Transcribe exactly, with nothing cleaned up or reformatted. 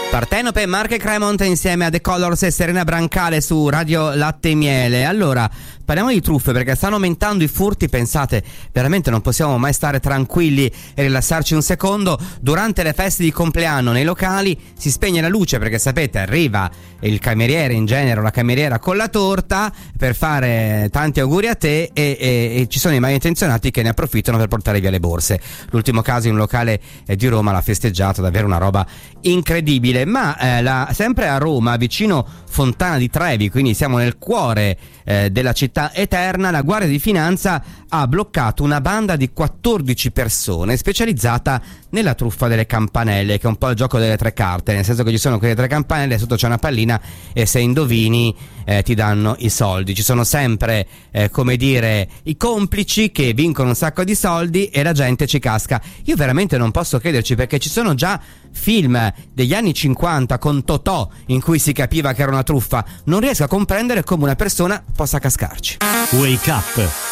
Partenope, Marche Cremont insieme a The Colors e Serena Brancale su Radio Latte e Miele. Allora, parliamo di truffe perché stanno aumentando i furti. Pensate, veramente non possiamo mai stare tranquilli e rilassarci un secondo. Durante le feste di compleanno nei locali si spegne la luce perché sapete, arriva il cameriere in genere o la cameriera con la torta per fare tanti auguri a te e, e, e ci sono i malintenzionati che ne approfittano per portare via le borse. L'ultimo caso in un locale di Roma l'ha festeggiato, davvero una roba incredibile. Ma eh, la, sempre a Roma, vicino Fontana di Trevi, quindi siamo nel cuore eh, della città eterna, la Guardia di Finanza ha bloccato una banda di quattordici persone specializzata nella truffa delle campanelle, che è un po' il gioco delle tre carte, nel senso che ci sono quelle tre campanelle, sotto c'è una pallina e se indovini eh, ti danno i soldi. Ci sono sempre eh, come dire i complici che vincono un sacco di soldi e la gente ci casca. Io veramente non posso crederci, perché ci sono già film degli anni cinquanta con Totò in cui si capiva che era una truffa. Non riesco a comprendere come una persona possa cascarci. Wake Up